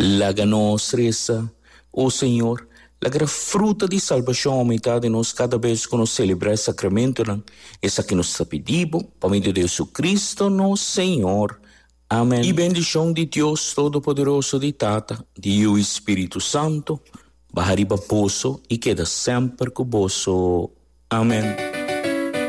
Laga nós reza, ó Senhor, laga fruta de salvação aumentada de nós cada vez que nós celebramos o sacramento, essa que nós pedimos, por meio de Jesus Cristo, nosso Senhor. Amém. E bendição de Deus Todo-Poderoso, de Tata, de o Espírito Santo, bahariba poço e queda sempre com vosso. Amém.